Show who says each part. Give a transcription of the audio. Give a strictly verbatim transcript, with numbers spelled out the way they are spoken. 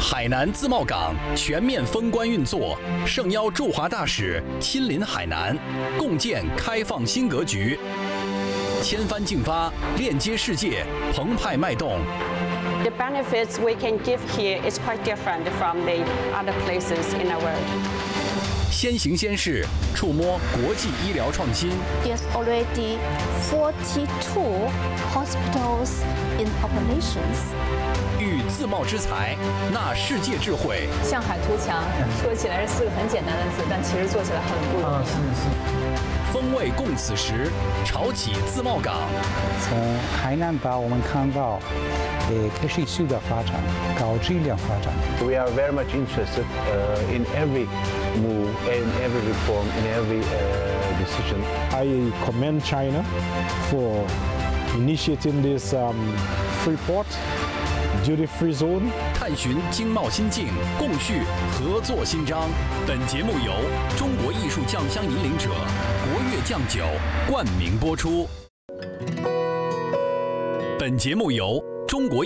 Speaker 1: 海南自贸港全面封关运作，盛邀驻华大使亲临海南，共建开放新格局。千帆竞发，链接世界，澎湃脉动。
Speaker 2: The benefits we can give here is quite different from the other places in the world.
Speaker 1: 先行先试，触摸国际医疗创新。
Speaker 3: There's already forty-two hospitals in operations.
Speaker 1: 遇自贸之才，纳世界智慧。
Speaker 4: 向海图强，说起来是四个很简单的字，但其实做起来很不容易。啊，是
Speaker 1: 是。风味共此时，潮起自贸港。
Speaker 5: 从海南岛我们看到，呃，可持续的发展，高质量发展。
Speaker 6: We are very much interested uh, in every move, in every reform, in every uh, decision.
Speaker 7: I commend China for initiating this um, free port, duty-free zone.
Speaker 1: 探寻经贸新境，共续合作新章。本节目由中国艺术酱香引领者国粤酱酒冠名播出。本节目由中国